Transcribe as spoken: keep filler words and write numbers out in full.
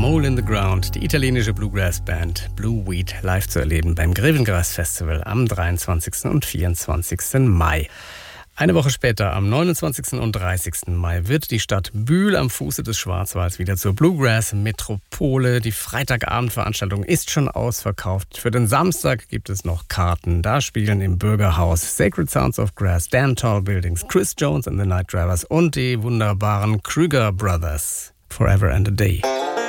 Mole in the Ground, die italienische Bluegrass-Band Blue Weed live zu erleben beim Grevengras Festival am dreiundzwanzigsten und vierundzwanzigsten Mai. Eine Woche später, am neunundzwanzigsten und dreißigsten Mai, wird die Stadt Bühl am Fuße des Schwarzwalds wieder zur Bluegrass-Metropole. Die Freitagabendveranstaltung ist schon ausverkauft. Für den Samstag gibt es noch Karten. Da spielen im Bürgerhaus Sacred Sounds of Grass, Dan Tall Buildings, Chris Jones and the Night Drivers und die wunderbaren Krüger Brothers. Forever and a Day.